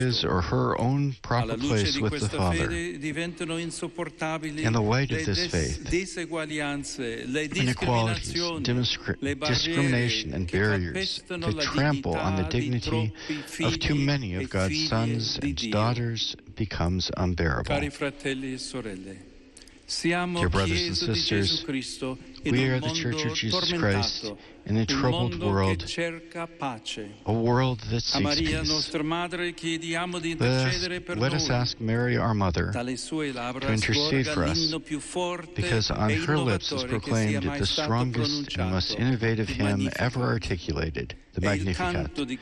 his or her own proper place with the Father. In the light of this faith, inequalities, discrimination, and barriers that trample on the dignity of too many of God's sons and daughters becomes unbearable. Dear brothers and sisters, we are the Church of Jesus Christ in a troubled world, a world that seeks peace. Let us ask Mary, our Mother, to intercede for us, because on her lips is proclaimed the strongest and most innovative hymn ever articulated, the Magnificat. It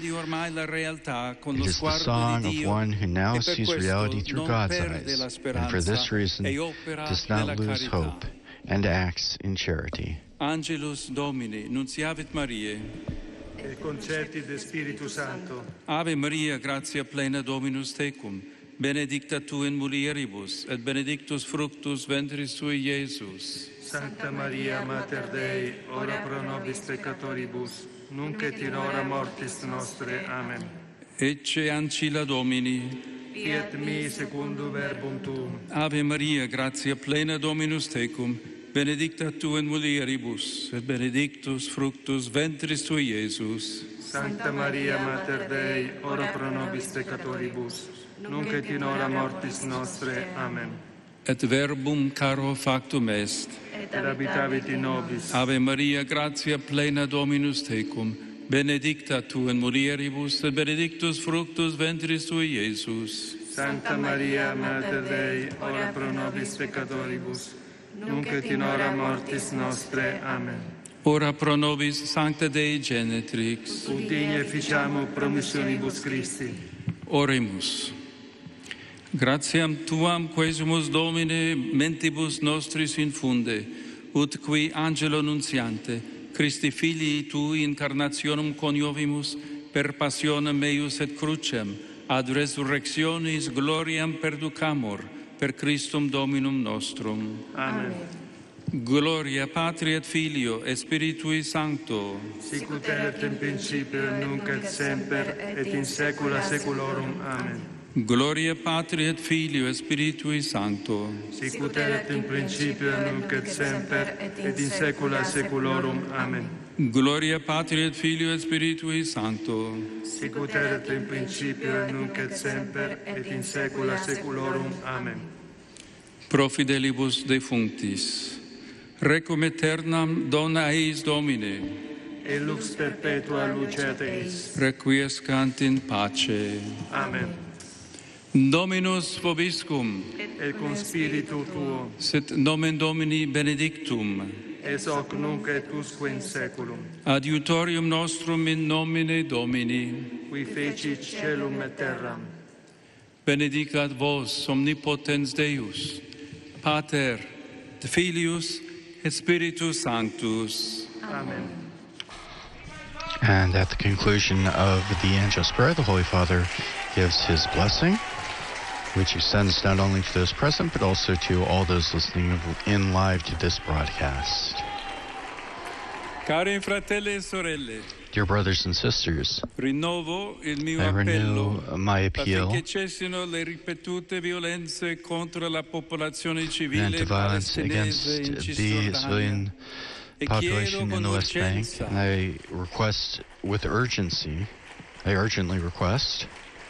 is the song of one who now sees reality through God's eyes, and for this reason does not lose hope and acts in charity. Angelus Domini, nunciavit Mariae. Et concerti de Spiritu Sancto. Ave Maria, gratia plena Dominus tecum, benedicta tu in mulieribus, et benedictus fructus ventris tui, Iesus. Sancta Maria, Mater Dei, ora pro nobis peccatoribus, nunc et in hora mortis nostre. Amen. Ecce ancilla Domini. Fiat mi secundum verbum tuum. Ave Maria, gratia plena Dominus tecum, benedicta tu in mulieribus, et benedictus fructus ventris tui, Iesus. Sancta Maria, Mater Dei, ora pro nobis peccatoribus, nunc et in hora mortis nostre. Amen. Et verbum caro factum est. Et habitavit in nobis. Ave Maria, gratia plena Dominus tecum, benedicta tu in mulieribus, et benedictus fructus ventris tui, Iesus. Sancta Maria, Mater Dei, ora pro nobis peccatoribus, nunc et in hora mortis nostre. Amen. Ora pro nobis Sancta Dei Genetrix. Ut digne ficiamo promissionibus Christi. Oremus. Gratiam Tuam quesumus Domine mentibus nostris infunde, ut qui angelo nuntiante, Christi Filii Tui incarnationem coniovimus, per passionem meius et crucem, ad resurrectionis gloriam perducamur, per Christum Dominum nostrum. Amen. Gloria Patri et Filio et Spiritui Sancto. Sicut erat in principio, nunc et semper, et in saecula saeculorum. Amen. Gloria Patri et Filio et Spiritui Sancto. Sicut erat in principio, nunc et semper, et in saecula saeculorum. Amen. Gloria Patri et Filio et Spiritui Sancto. Sicut erat in principio, nunc et semper, et in saecula saeculorum. Amen. Pro fidelibus defunctis, requiem aeternam dona eis Domine, et lux perpetua luceat eis. requiescant in pace. Amen. Dominus vobiscum, Et cum spiritu tuo, sit nomen Domini benedictum, es hoc nunc et usque in saeculum. adiutorium nostrum in nomine Domini, Qui fecit caelum et terram. benedicat vos omnipotens Deus, Pater, et Filius, et Spiritus Sanctus. Amen. And at the conclusion of the Angelus Prayer, the Holy Father gives his blessing, which extends not only to those present, but also to all those listening in live to this broadcast. Cari fratelli e sorelle, Dear brothers and sisters, rinnovo il mio I appello renew my appeal affinché cessino le ripetute violenze contro la popolazione civile anti-violence palestinese in against the Cisgiordania civilian e chiedo population in con the West Bank. urgenza And I request with urgency, I urgently request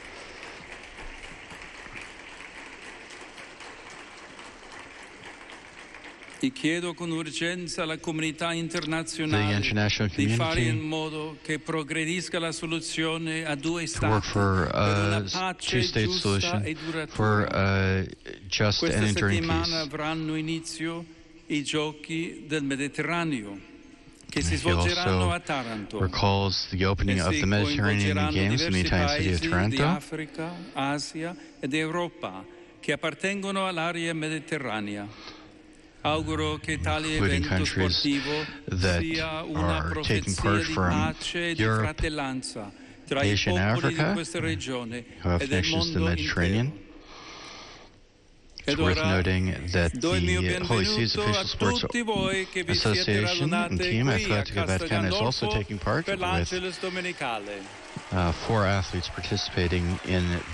e chiedo con urgenza alla comunità the internazionale international di fare in community modo che progredisca la soluzione a due to work stati for per una a pace two-state giusta solution, e for duratura. a just and Questa enduring settimana peace. avranno inizio i giochi del Mediterraneo che si He svolgeranno also a Taranto. recalls the opening of Essi the Mediterranean coinvolgeranno Games in the diversi Italian city of paesi di Taranto, Africa, Asia ed Europa che appartengono all'area mediterranea. Auguro che tale including evento countries sportivo that sia una are taking profezia part di from pace e di Europe, fratellanza tra Asia i and popoli di Africa, questa regione who have e del nations of the mondo Mediterranean. intero. It's worth noting that the Holy See's official sports association and team, Atletica Vaticana, is also taking part with 4 athletes participating in